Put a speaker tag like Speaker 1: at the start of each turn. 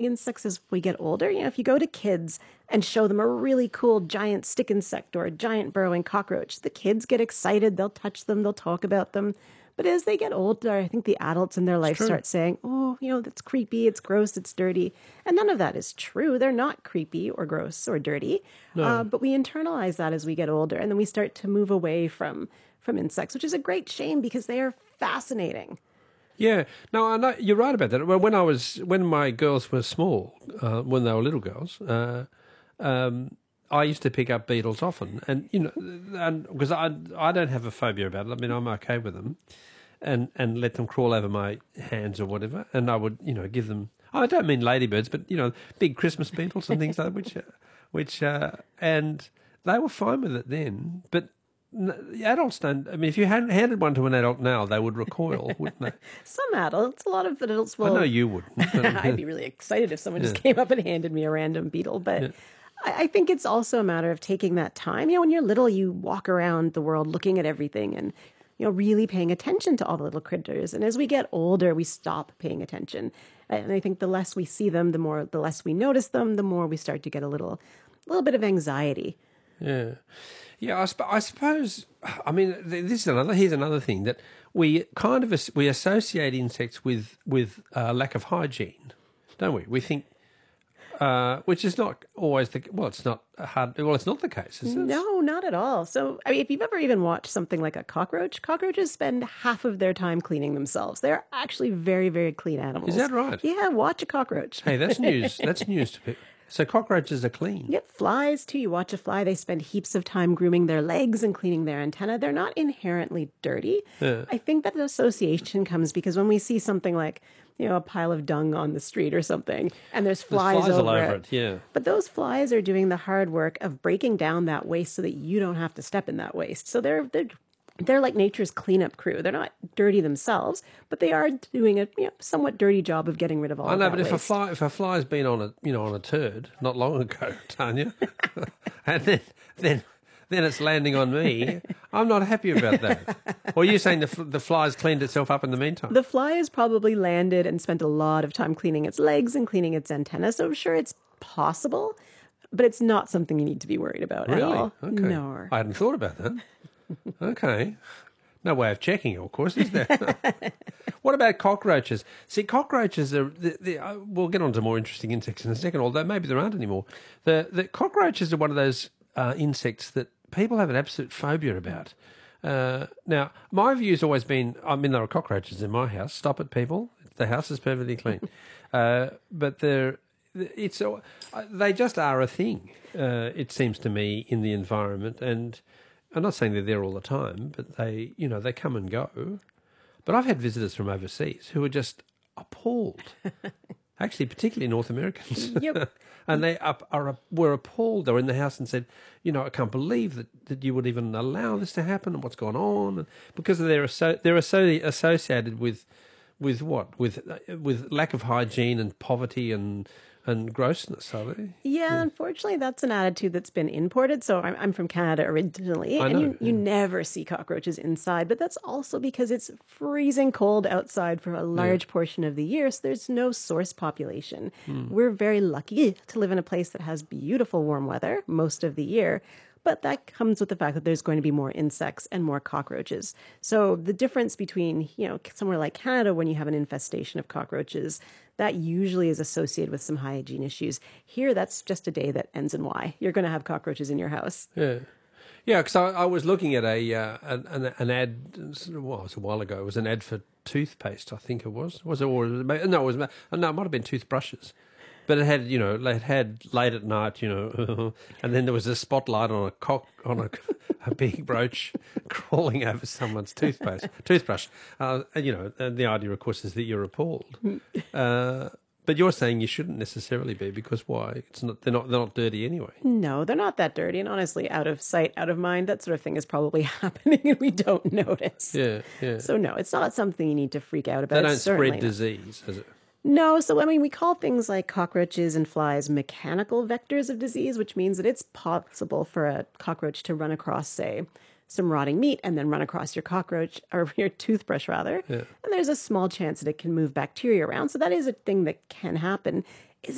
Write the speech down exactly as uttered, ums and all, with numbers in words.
Speaker 1: insects as we get older. You know, if you go to kids and show them a really cool giant stick insect or a giant burrowing cockroach, the kids get excited. They'll touch them. They'll talk about them. But as they get older, I think the adults in their life start saying, oh, you know, that's creepy, it's gross, it's dirty. And none of that is true. They're not creepy or gross or dirty. No. Uh, but we internalize that as we get older. And then we start to move away from, from insects, which is a great shame because they are fascinating.
Speaker 2: Yeah. No, I know, you're right about that. Well, when I was, when my girls were small, uh, when they were little girls, uh, um, I used to pick up beetles often, and you know, and because I I don't have a phobia about it. I mean, I'm okay with them, and and let them crawl over my hands or whatever. And I would, you know, give them. I don't mean ladybirds, but you know, big Christmas beetles and things like that, which, uh, which, uh, and they were fine with it then. But the adults don't. I mean, if you had handed one to an adult now, they would recoil, wouldn't they?
Speaker 1: Some adults, a lot of adults will.
Speaker 2: I know you wouldn't.
Speaker 1: I'd be really excited if someone yeah. just came up and handed me a random beetle, but. Yeah. I think it's also a matter of taking that time. You know, when you're little, you walk around the world looking at everything and, you know, really paying attention to all the little critters. And as we get older, we stop paying attention. And I think the less we see them, the more, the less we notice them, the more we start to get a little, a little bit of anxiety.
Speaker 2: Yeah. Yeah, I, sp- I suppose, I mean, this is another, here's another thing that we kind of, we associate insects with, with uh, lack of hygiene, don't we? We think, Uh, which is not always the well. It's not hard. Well, it's not the case, is it?
Speaker 1: No, not at all. So, I mean, if you've ever even watched something like a cockroach, cockroaches spend half of their time cleaning themselves. They're actually very, very clean animals.
Speaker 2: Is that right?
Speaker 1: Yeah, watch a cockroach.
Speaker 2: Hey, that's news. That's news to people. So cockroaches are clean.
Speaker 1: Yep, flies too. You watch a fly, they spend heaps of time grooming their legs and cleaning their antenna. They're not inherently dirty.
Speaker 2: Yeah.
Speaker 1: I think that association comes because when we see something like, you know, a pile of dung on the street or something, and there's flies,
Speaker 2: flies
Speaker 1: over,
Speaker 2: all over
Speaker 1: it.
Speaker 2: it. Yeah.
Speaker 1: But those flies are doing the hard work of breaking down that waste so that you don't have to step in that waste. So they're they're they're like nature's cleanup crew. They're not dirty themselves, but they are doing a you know, somewhat dirty job of getting rid of all.
Speaker 2: I know,
Speaker 1: of that
Speaker 2: but if
Speaker 1: waste.
Speaker 2: a fly if a fly's been on a you know on a turd not long ago, Tanya, and then then. Then it's landing on me. I'm not happy about that. Or are you saying the, the fly's cleaned itself up in the meantime?
Speaker 1: The fly has probably landed and spent a lot of time cleaning its legs and cleaning its antenna. So I'm sure it's possible, but it's not something you need to be worried about
Speaker 2: really?
Speaker 1: at all.
Speaker 2: Okay.
Speaker 1: No.
Speaker 2: I hadn't thought about that. Okay. No way of checking, of course, is there? What about cockroaches? See, cockroaches are. The, the, uh, we'll get on to more interesting insects in a second, although maybe there aren't anymore. The, the cockroaches are one of those uh, insects that people have an absolute phobia about. Uh, now, my view's always been, I mean, there are cockroaches in my house. Stop it, people. The house is perfectly clean. uh, but they're, it's, uh, they just are a thing, uh, it seems to me, in the environment. And I'm not saying they're there all the time, but they, you know, they come and go. But I've had visitors from overseas who are just appalled. Actually, particularly North Americans.
Speaker 1: Yep.
Speaker 2: And they are, are were appalled. They were in the house and said, you know, I can't believe that, that you would even allow this to happen and what's gone on. And because they're so they're so associated with with what with with lack of hygiene and poverty and and grossness, are they?
Speaker 1: Yeah, yeah, unfortunately, that's an attitude that's been imported. So I'm, I'm from Canada originally,
Speaker 2: I
Speaker 1: and
Speaker 2: know,
Speaker 1: you, you
Speaker 2: yeah.
Speaker 1: never see cockroaches inside. But that's also because it's freezing cold outside for a large yeah. portion of the year. So there's no source population. Mm. We're very lucky to live in a place that has beautiful warm weather most of the year. But that comes with the fact that there's going to be more insects and more cockroaches. So the difference between, you know, somewhere like Canada, when you have an infestation of cockroaches, that usually is associated with some hygiene issues. Here, that's just a day that ends in Y. You're going to have cockroaches in your house.
Speaker 2: Yeah. Yeah, because I, I was looking at a uh, an, an ad, well, it was a while ago. It was an ad for toothpaste, I think it was. Was it? Or, no, it was. No, it might have been toothbrushes. But it had, you know, it had late at night, you know, and then there was a spotlight on a cock, on a, a big brooch crawling over someone's toothpaste, toothbrush. Uh, and, you know, and the idea, of course, is that you're appalled. Uh, but you're saying you shouldn't necessarily be because why? It's not. They're not. They're not dirty anyway.
Speaker 1: No, they're not that dirty. And honestly, out of sight, out of mind, that sort of thing is probably happening, and we don't notice.
Speaker 2: Yeah, yeah.
Speaker 1: So no, it's not something you need to freak out about.
Speaker 2: They don't
Speaker 1: It's certainly
Speaker 2: spread
Speaker 1: not.
Speaker 2: disease, is it?
Speaker 1: No, so I mean, we call things like cockroaches and flies mechanical vectors of disease, which means that it's possible for a cockroach to run across, say, some rotting meat and then run across your cockroach or your toothbrush rather.
Speaker 2: Yeah.
Speaker 1: And there's a small chance that it can move bacteria around. So that is a thing that can happen.